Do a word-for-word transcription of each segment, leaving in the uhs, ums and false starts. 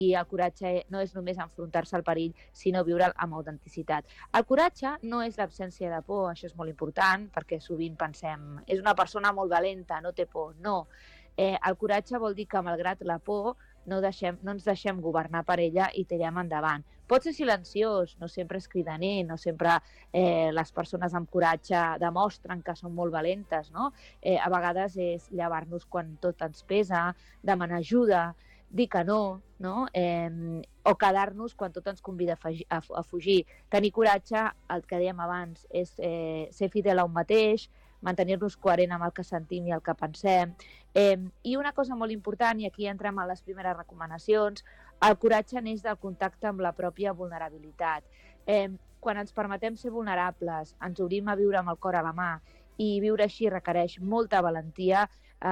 i el coratge no és només enfrontar-se al perill, sinó viure'l amb autenticitat. El coratge no és l'absència de por, això és molt important, perquè sovint pensem és una persona molt valenta, no té por. No. Eh, el coratge vol dir que, malgrat la por, no, deixem, no ens deixem governar per ella i tirem endavant. Pot ser silenciós, no sempre és cridaner, no sempre eh, les persones amb coratge demostren que són molt valentes, no? Eh, a vegades és llevar-nos quan tot ens pesa, demanar ajuda, dir que no, no? Eh, o quedar-nos quan tot ens convida a, a, a fugir. Tenir coratge, el que dèiem abans, és eh, ser fidel a un mateix, mantenir-nos coherent amb el que sentim i el que pensem. Eh, I una cosa molt important, i aquí entrem a les primeres recomanacions, el coratge neix del contacte amb la pròpia vulnerabilitat. Eh, quan ens permetem ser vulnerables, ens obrim a viure amb el cor a la mà, i viure així requereix molta valentia,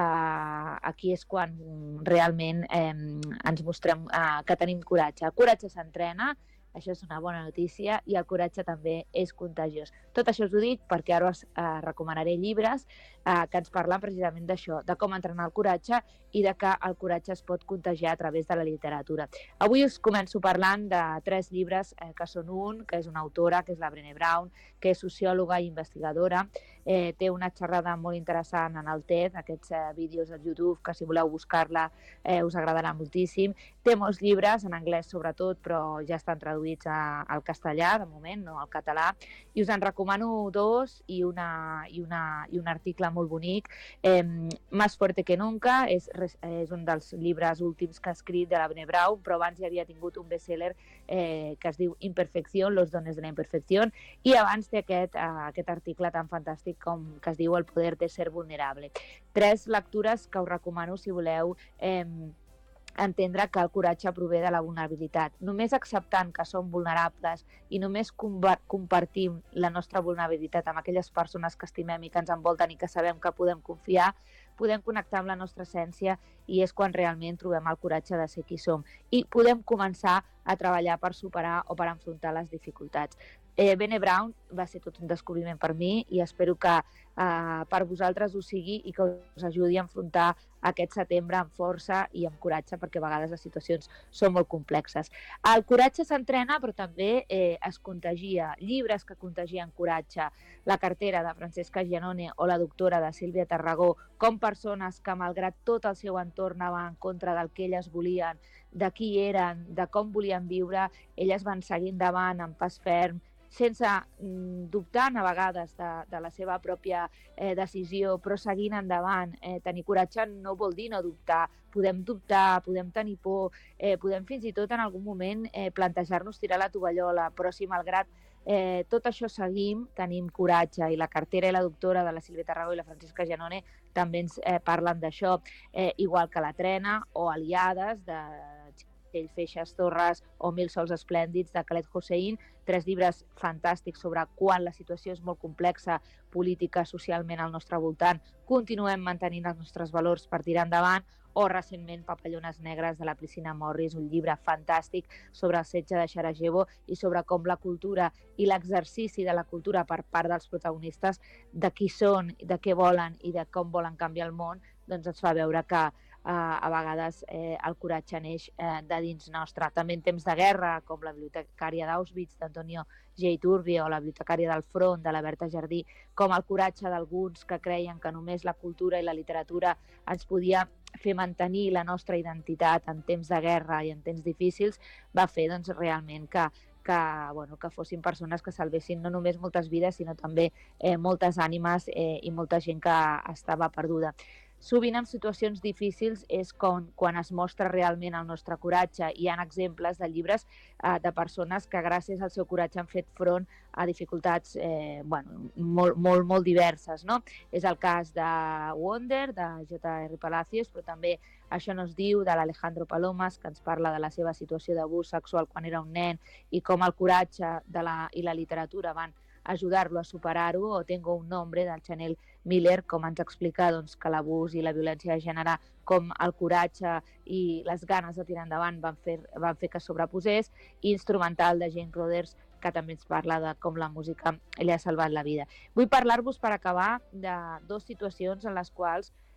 eh, aquí és quan realment eh, ens mostrem eh, que tenim coratge. El coratge s'entrena, això és una bona notícia, i el coratge també és contagiós. Tot això us ho dic perquè ara us eh, recomanaré llibres eh, que ens parlen precisament d'això, de com entrenar el coratge i de que el coratge es pot contagiar a través de la literatura. Avui us començo parlant de tres llibres, eh, que són un, que és una autora, que és la Brené Brown, que és sociòloga i investigadora. Eh, té una xerrada molt interessant en el TED, aquests eh, vídeos al YouTube, que si voleu buscar-la eh, us agradarà moltíssim. Té molts llibres, en anglès sobretot, però ja estan traduïts a, al castellà, de moment, no al català, i us en recomano dos i, una, i, una, i un article molt bonic. Eh, Más fuerte que nunca és, és un dels llibres últims que ha escrit de la Brené Brown, però abans ja havia tingut un bestseller eh, que es diu Imperfección, los dones de la imperfección, i abans té aquest, eh, aquest article tan fantàstic com que es diu El poder de ser vulnerable. Tres lectures que us recomano si voleu eh, entendre que el coratge prové de la vulnerabilitat. Només acceptant que som vulnerables i només compartim la nostra vulnerabilitat amb aquelles persones que estimem i que ens envolten i que sabem que podem confiar, podem connectar amb la nostra essència i és quan realment trobem el coratge de ser qui som. I podem començar a treballar per superar o per enfrontar les dificultats. Eh, Brené Brown va ser tot un descobriment per mi i espero que eh, per vosaltres ho sigui i que us ajudi a enfrontar aquest setembre amb força i amb coratge, perquè a vegades les situacions són molt complexes. El coratge s'entrena, però també eh, es contagia. Llibres que contagien coratge, La cartera, de Francesca Giannone, o La doctora, de Sílvia Tarragó, com persones que, malgrat tot el seu entorn, anaven en contra del que elles volien, de qui eren, de com volien viure, elles van seguir endavant amb pas ferm, sense mm, dubtar a vegades de, de la seva pròpia eh, decisió, però seguint endavant. Eh, tenir coratge no vol dir no dubtar. Podem dubtar, podem tenir por, eh, podem fins i tot en algun moment eh, plantejar-nos tirar la tovallola, però si malgrat eh, tot això seguim, tenim coratge. I La cartera i La doctora, de la Sílvia Tarragó i la Francesca Giannone, també ens eh, parlen d'això, eh, igual que La trena o Aliades, de Txell Feixas Torres, o Mil sols esplèndids, de Khaled Hossein, tres llibres fantàstics sobre quan la situació és molt complexa, política, socialment al nostre voltant, continuem mantenint els nostres valors per tirar endavant, o recentment Papallones negres, de la Priscilla Morris, un llibre fantàstic sobre el setge de Sarajevo i sobre com la cultura i l'exercici de la cultura per part dels protagonistes, de qui són, de què volen i de com volen canviar el món, doncs ens fa veure que Uh, a vegades eh, el coratge neix eh, de dins nostre. També en temps de guerra, com La bibliotecària d'Auschwitz, d'Antonio J. Iturbi, o La bibliotecària del front, de la Berta Jardí, com el coratge d'alguns que creien que només la cultura i la literatura ens podia fer mantenir la nostra identitat en temps de guerra i en temps difícils, va fer doncs, realment que que, bueno, que fossin persones que salvessin no només moltes vides, sinó també eh, moltes ànimes eh, i molta gent que estava perduda. Sovint en situacions difícils és quan, quan es mostra realment el nostre coratge. Hi ha exemples de llibres eh, de persones que gràcies al seu coratge han fet front a dificultats eh, bueno, molt, molt, molt diverses, no? És el cas de Wonder, de J R Palacios, però també Això no es diu, de l'Alejandro Palomas, que ens parla de la seva situació d'abús sexual quan era un nen i com el coratge de la, i la literatura van ajudar-lo a superar-ho, o Tengo un nombre, del Chanel Miller, com ens explica doncs, que l'abús i la violència de gènere, com el coratge i les ganes de tirar endavant van fer, van fer que sobreposés, i Instrumental, de Jane Rodgers, que també ens parla de com la música li ha salvat la vida. Vull parlar-vos, per acabar, de dues situacions en les quals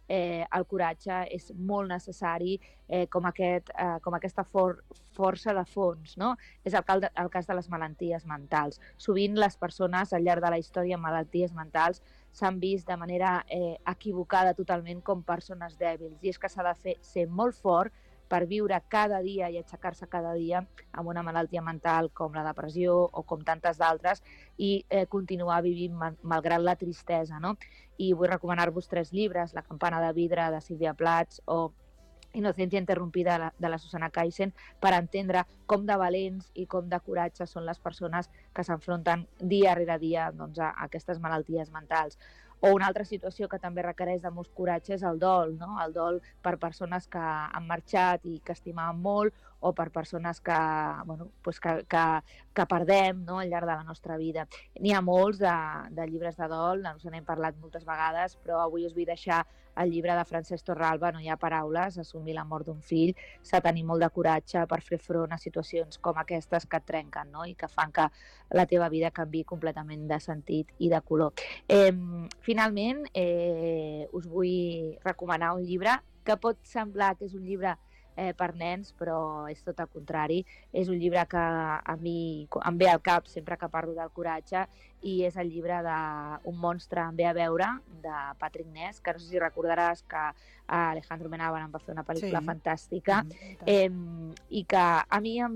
eh, el coratge és molt necessari eh, com, aquest, eh, com aquesta for força de fons, no? És el, cal de, el cas de les malalties mentals. Sovint les persones al llarg de la història amb malalties mentals s'han vist de manera eh, equivocada totalment com persones dèbils, i és que s'ha de fer, ser molt fort per viure cada dia i aixecar-se cada dia amb una malaltia mental com la depressió o com tantes d'altres i eh, continuar vivint malgrat la tristesa, no? I vull recomanar-vos tres llibres, La campana de vidre de Sílvia Plath o Inocencia interrompida de la, de la Susana Kaysen, per entendre com de valents i com de coratge són les persones que s'enfronten dia rere dia doncs, a, a aquestes malalties mentals. O una altra situació que també requereix de molt coratge és el dol, no? El dol per persones que han marxat i que estimaven molt, o per persones que, bueno, pues que, que, que perdem, no? Al llarg de la nostra vida. N'hi ha molts de, de llibres de dol, ens n'hem parlat moltes vegades, però avui us vull deixar el llibre de Francesc Torralba, No hi ha paraules, assumir la mort d'un fill. S'ha de tenir molt de coratge per fer front a situacions com aquestes que et trenquen, no? I que fan que la teva vida canviï completament de sentit i de color. Eh, finalment, eh, us vull recomanar un llibre que pot semblar que és un llibre eh, per nens, però és tot el contrari. És un llibre que a mi em ve al cap sempre que parlo del coratge, i és el llibre d'un monstre em ve a veure, de Patrick Ness, que no sé si recordaràs que Alejandro Amenábar en va fer una pel·lícula sí. fantàstica, mm, eh, i que a mi em,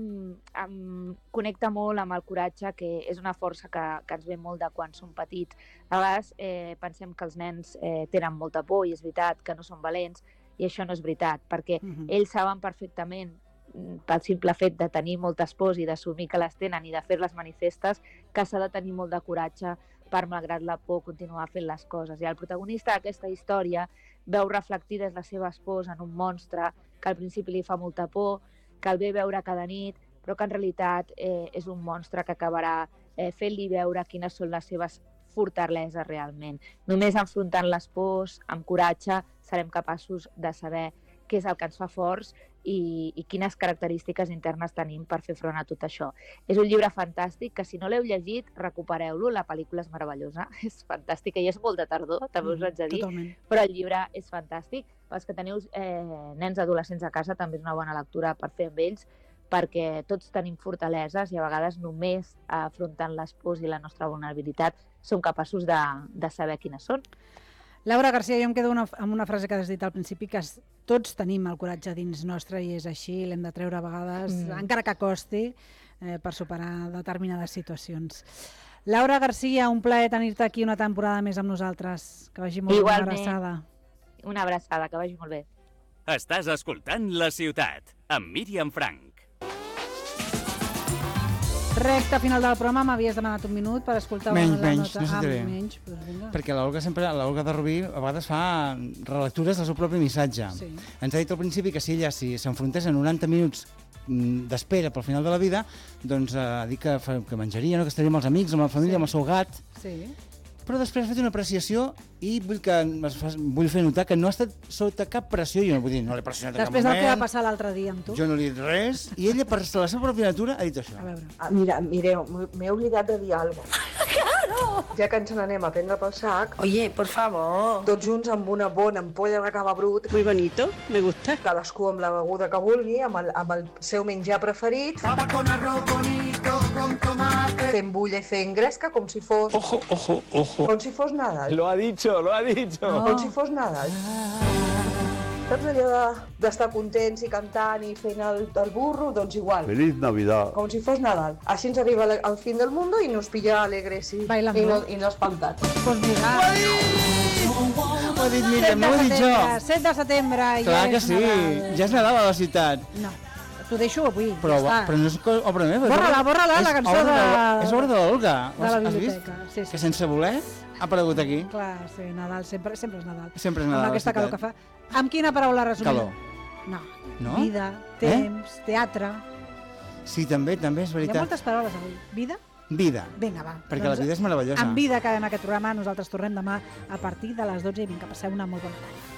em connecta molt amb el coratge, que és una força que, que ens ve molt de quan som petits. A vegades eh, pensem que els nens eh, tenen molta por, i és veritat que no són valents, i això no és veritat, perquè mm-hmm. ells saben perfectament, pel simple fet de tenir moltes pors i d'assumir que les tenen i de fer-les manifestes, que s'ha de tenir molt de coratge per, malgrat la por, continuar fent les coses. I el protagonista d'aquesta història veu reflectides les seves pors en un monstre que al principi li fa molta por, que el ve veure cada nit, però que en realitat eh, és un monstre que acabarà eh, fent-li veure quines són les seves fortaleses realment. Només enfrontant les pors, amb coratge, serem capaços de saber què és el que ens fa forts i, i quines característiques internes tenim per fer front a tot això. És un llibre fantàstic que, si no l'heu llegit, recupereu-lo. La pel·lícula és meravellosa, és fantàstica i és molt de tardor, també us haig de dir, Totalment. Però el llibre és fantàstic. Pels que teniu eh, nens adolescents a casa, també és una bona lectura per fer amb ells, perquè tots tenim fortaleses i a vegades només afrontant les pors i la nostra vulnerabilitat som capaços de, de saber quines són. Laura Garcia, jo em quedo una, amb una frase que has dit al principi, que es, tots tenim el coratge dins nostre i és així, l'hem de treure a vegades, mm. encara que costi, eh, per superar determinades situacions. Laura Garcia, un plaer tenir-te aquí una temporada més amb nosaltres. Que vagi molt bé, una abraçada. Una abraçada, que vagi molt bé. Estàs escoltant La Ciutat, amb Míriam Frank. Recte final del programa, m'havies demanat un minut per escoltar menys, la menys, nota. No sé ah, menys, doncs vinga. Perquè l'Olga sempre, l'Olga de Rubí a vegades fa relectures del seu propi missatge. Sí. Ens ha dit al principi que si ella si s'enfrontés a noranta minuts d'espera pel final de la vida, doncs ha dit que, que menjaria, no? Que estaria amb els amics, amb la família, sí. amb el seu gat. Sí. Però després ha fet una apreciació i vull, que, vull fer notar que no ha estat sota cap pressió. Jo no vull dir, no l'he pressionat en cap moment. Després del que va passar l'altre dia amb tu. Jo no li he dit res. I ella, per la seva pròpia natura, ha dit això. A veure. Ah, mira, mireu, m'he oblidat de dir alguna cosa. Claro! Ja que ens n'anem a prendre pel sac... Oye, por favor. Tots junts amb una bona ampolla de cava brut. Muy bonito, me gusta. Cadascú amb la beguda que vulgui, amb el, amb el seu menjar preferit. Cava con arroz bonito, con tomate. Fent bulla i fent gresca, com si fos... Ojo, ojo, ojo. Com si fos Nadal. Lo ha dicho, lo ha dicho. No. Com si fos Nadal. Saps allò d'estar contents i cantant i fent el, el burro? Doncs igual. Feliz Navidad. Com si fos Nadal. Així ens arriba al fin del mundo i nos pilla alegres i, i, no, i no espantats. Pues mira. Ho ha dit! Ho ha dit, Míriam, no ho he dit jo. set de setembre. Clar ja que sí, Nadal. ja és Nadal a la ciutat. No, t'ho deixo avui, però, ja està. Però no és obra meva. Borra-la, borra-la, la cançó de... És obra de l'Olga. De la biblioteca, sí, sí. Que sense voler ha aparegut aquí. Clar, sí, Nadal, sempre, sempre és Nadal. Sempre és Nadal. Amb aquesta calor que fa. Amb quina paraula resumida? Calor. No. No? Vida, temps, eh? Teatre... Sí, també, també, és veritat. Hi ha moltes paraules avui. Vida? Vida. Vinga, va. Perquè doncs, la vida és meravellosa. Amb vida acabem aquest programa. Nosaltres tornem demà a partir de les dotze i vinga, passeu una molt bona tarda.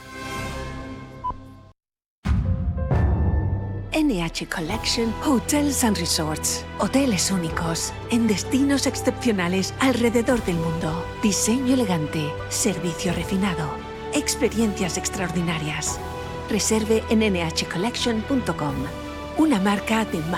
N H Collection Hotels and Resorts. Hoteles únicos en destinos excepcionales alrededor del mundo. Diseño elegante, servicio refinado. experiencias extraordinarias. Reserve en n h collection punto com, una marca de